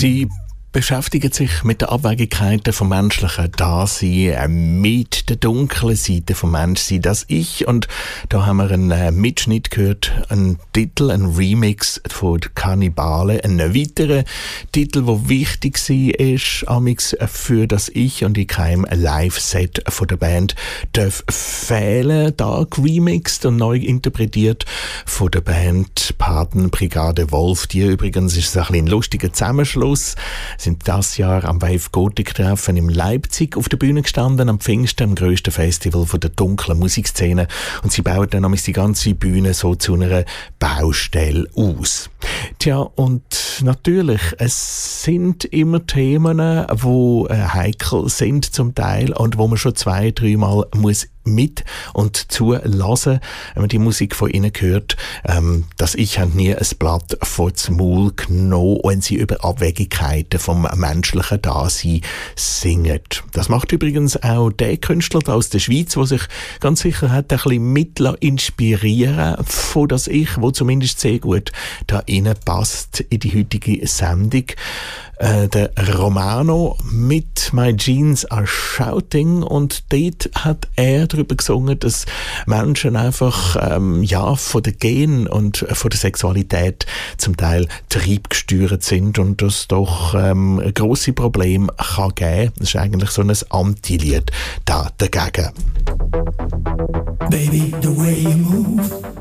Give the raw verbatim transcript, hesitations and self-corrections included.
Sie beschäftigen sich mit den Abwägigkeiten vom menschlichen Dasein, mit der dunklen Seite vom Menschsein, das Ich. Und da haben wir einen Mitschnitt gehört, einen Titel, einen Remix von Kannibalen, einen weiteren Titel, der wichtig war, amix für das Ich und in keinem Live-Set von der Band darf fehlen, da remixed und neu interpretiert von der Band Patenbrigade Wolf. Die übrigens ist ein, ein lustiger Zusammenschluss, sind das Jahr am Wave Gothic Treffen in Leipzig auf der Bühne gestanden, am Pfingsten, am grössten Festival von der dunklen Musikszene. Und sie bauen dann nämlich die ganze Bühne so zu einer Baustelle aus. Tja, und natürlich, es sind immer Themen, die äh, heikel sind zum Teil und wo man schon zwei, dreimal muss mit und zulassen, wenn man die Musik von ihnen hört. Ähm, dass ich habe nie ein Blatt vor das Maul genommen, wenn sie über Abwägigkeiten vom menschlichen Dasein singen. Das macht übrigens auch der Künstler aus der Schweiz, der sich ganz sicher hat ein bisschen mit inspirieren von das Ich, wo zumindest sehr gut da passt in die heutige Sendung. Äh, der Romano mit My Jeans Are Shouting, und dort hat er darüber gesungen, dass Menschen einfach ähm, ja, von der Gen und von der Sexualität zum Teil triebgesteuert sind und das doch ähm, grosse Probleme kann geben. Das ist eigentlich so ein Anti-Lied da dagegen. Baby, the way you move